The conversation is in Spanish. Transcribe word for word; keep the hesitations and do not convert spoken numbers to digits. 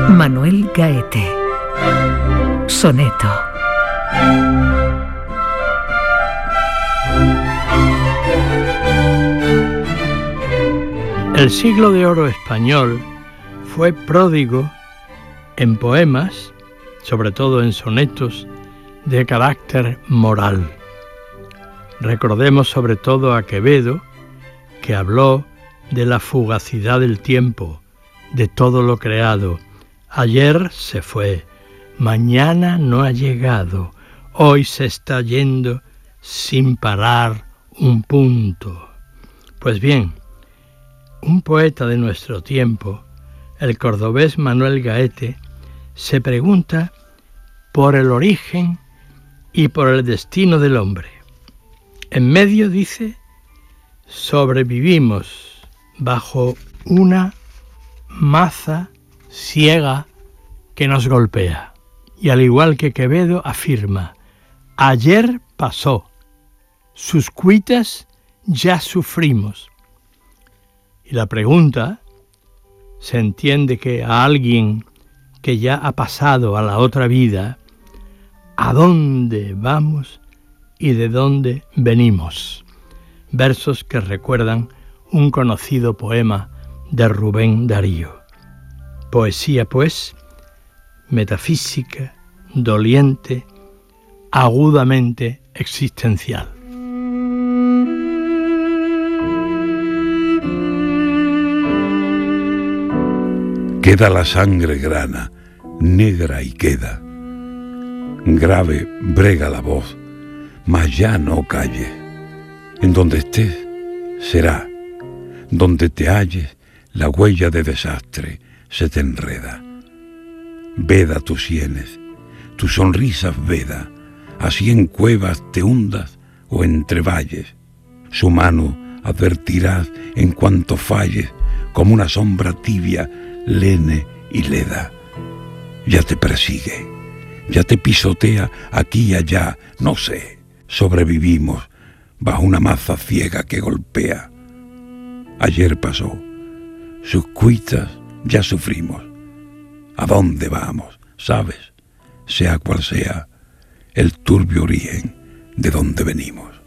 Manuel Gaete. Soneto. El siglo de oro español fue pródigo en poemas, sobre todo en sonetos, de carácter moral. Recordemos sobre todo a Quevedo, que habló de la fugacidad del tiempo, de todo lo creado. Ayer se fue, mañana no ha llegado, hoy se está yendo sin parar un punto. Pues bien, un poeta de nuestro tiempo, el cordobés Manuel Gaete, se pregunta por el origen y por el destino del hombre. En medio dice: sobrevivimos bajo una maza ciega que nos golpea. Y al igual que Quevedo afirma: ayer pasó, sus cuitas ya sufrimos. Y la pregunta, se entiende que a alguien que ya ha pasado a la otra vida, ¿a dónde vamos y de dónde venimos? Versos que recuerdan un conocido poema de Rubén Darío. Poesía, pues, metafísica, doliente, agudamente existencial. Queda la sangre grana, negra y queda. Grave brega la voz, mas ya no calles. En donde estés, será. Donde te halles, la huella de desastre se te enreda. Veda tus sienes, tus sonrisas veda, así en cuevas te hundas o entre valles. Su mano advertirás en cuanto falles, como una sombra tibia, lene y leda. Ya te persigue, ya te pisotea aquí y allá, no sé. Sobrevivimos bajo una maza ciega que golpea. Ayer pasó, sus cuitas ya sufrimos. ¿A dónde vamos? ¿Sabes? Sea cual sea el turbio origen de donde venimos.